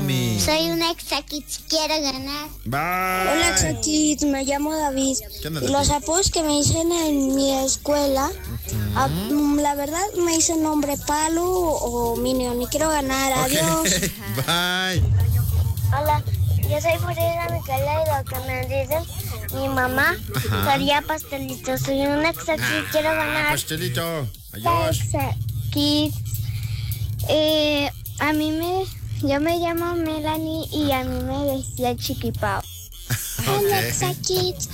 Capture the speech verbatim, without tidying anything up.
Naomi. Soy una Exakids, quiero ganar. Bye. Hola Exakids, me llamo David. ¿Qué onda, Y David? los apodos que me dicen en mi escuela, ah, mm, la verdad me dicen nombre Palo o Minion y quiero ganar. Ok, Adiós. bye. Hola, yo soy Furida Micaela y lo que me dicen mi mamá Ajá. sería pastelito. Soy una Exakids, quiero Ah, ganar. pastelito. Adiós. Exakids. Eh, a mí me, yo me llamo Melanie y a mí me decía Chiquipao. Ok. Exakids.